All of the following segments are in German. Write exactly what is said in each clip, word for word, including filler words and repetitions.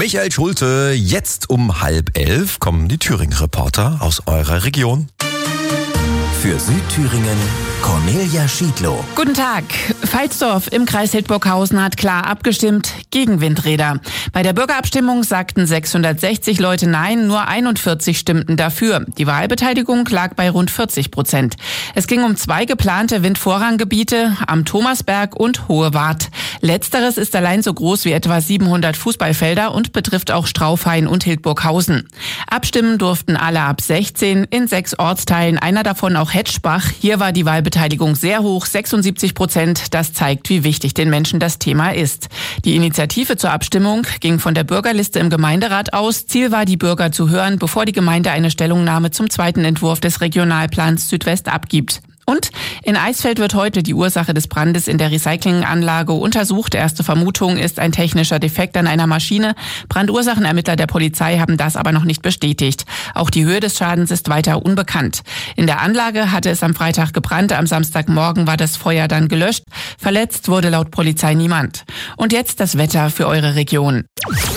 Michael Schulte. Jetzt um halb elf kommen die Thüringen-Reporter aus eurer Region. Für Südthüringen Cornelia Schiedlow. Guten Tag. Veitsdorf im Kreis Hildburghausen hat klar abgestimmt gegen Windräder. Bei der Bürgerabstimmung sagten sechshundertsechzig Leute Nein, nur einundvierzig stimmten dafür. Die Wahlbeteiligung lag bei rund vierzig Prozent. Es ging um zwei geplante Windvorranggebiete am Thomasberg und Hohe Wart. Letzteres ist allein so groß wie etwa siebenhundert Fußballfelder und betrifft auch Straufhain und Hildburghausen. Abstimmen durften alle ab sechzehn in sechs Ortsteilen, einer davon auch Hetschbach. Hier war die Wahlbeteiligung sehr hoch, sechsundsiebzig Prozent. Das zeigt, wie wichtig den Menschen das Thema ist. Die Initiative zur Abstimmung ging von der Bürgerliste im Gemeinderat aus. Ziel war, die Bürger zu hören, bevor die Gemeinde eine Stellungnahme zum zweiten Entwurf des Regionalplans Südwest abgibt. Und in Eisfeld wird heute die Ursache des Brandes in der Recyclinganlage untersucht. Erste Vermutung ist ein technischer Defekt an einer Maschine. Brandursachenermittler der Polizei haben das aber noch nicht bestätigt. Auch die Höhe des Schadens ist weiter unbekannt. In der Anlage hatte es am Freitag gebrannt. Am Samstagmorgen war das Feuer dann gelöscht. Verletzt wurde laut Polizei niemand. Und jetzt das Wetter für eure Region.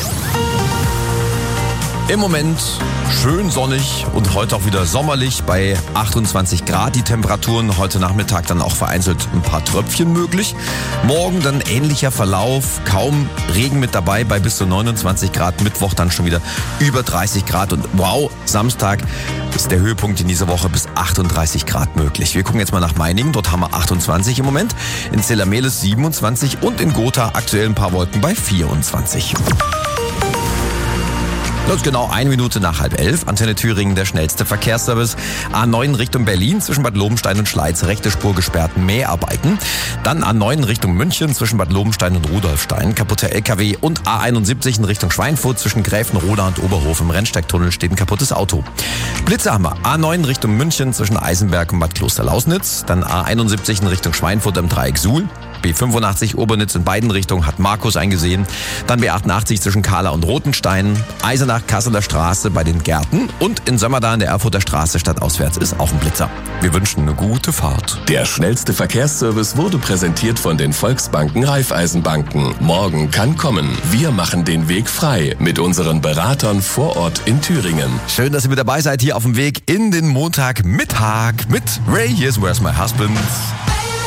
Im Moment schön sonnig und heute auch wieder sommerlich bei achtundzwanzig Grad die Temperaturen. Heute Nachmittag dann auch vereinzelt ein paar Tröpfchen möglich. Morgen dann ähnlicher Verlauf, kaum Regen mit dabei bei bis zu neunundzwanzig Grad. Mittwoch dann schon wieder über dreißig Grad und wow, Samstag ist der Höhepunkt in dieser Woche bis achtunddreißig Grad möglich. Wir gucken jetzt mal nach Meiningen, dort haben wir achtundzwanzig im Moment. In Zella-Mehlis siebenundzwanzig und in Gotha aktuell ein paar Wolken bei vierundzwanzig. Das ist genau eine Minute nach halb elf. Antenne Thüringen, der schnellste Verkehrsservice. A neun Richtung Berlin, zwischen Bad Lobenstein und Schleiz, rechte Spur gesperrt, Mäharbeiten. Dann A neun Richtung München, zwischen Bad Lobenstein und Rudolfstein, kaputter L K W. Und A einundsiebzig in Richtung Schweinfurt, zwischen Gräfenroda und Oberhof. Im Rennsteigtunnel steht ein kaputtes Auto. Blitze haben wir. A neun Richtung München, zwischen Eisenberg und Bad Klosterlausnitz. Dann A einundsiebzig in Richtung Schweinfurt im Dreieck Suhl. B fünfundachtzig Obernitz in beiden Richtungen hat Markus eingesehen. Dann B achtundachtzig zwischen Kahla und Rotenstein. Eisenach, Kasseler Straße bei den Gärten. Und in Sömmerda in der Erfurter Straße stadtauswärts ist auch ein Blitzer. Wir wünschen eine gute Fahrt. Der schnellste Verkehrsservice wurde präsentiert von den Volksbanken Raiffeisenbanken. Morgen kann kommen. Wir machen den Weg frei mit unseren Beratern vor Ort in Thüringen. Schön, dass ihr mit dabei seid hier auf dem Weg in den Montagmittag mit Ray. Here's Where's My Husband.